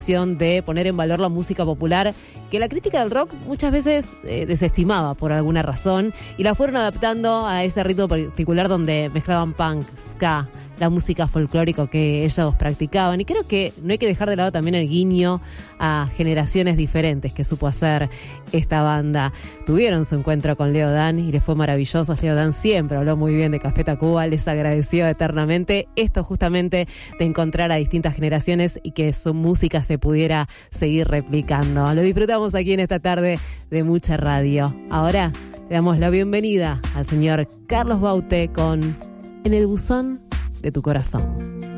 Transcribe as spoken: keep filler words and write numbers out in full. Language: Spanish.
de poner en valor la música popular que la crítica del rock muchas veces eh, desestimaba por alguna razón, y la fueron adaptando a ese ritmo particular donde mezclaban punk, ska, la música folclórica que ellos practicaban. Y creo que no hay que dejar de lado también el guiño a generaciones diferentes que supo hacer esta banda. Tuvieron su encuentro con Leo Dan y les fue maravilloso. Leo Dan siempre habló muy bien de Café Tacuba, les agradeció eternamente esto justamente de encontrar a distintas generaciones y que su música se pudiera seguir replicando. Lo disfrutamos aquí en esta tarde de mucha radio. Ahora le damos la bienvenida al señor Carlos Baute con En el buzón de tu corazón.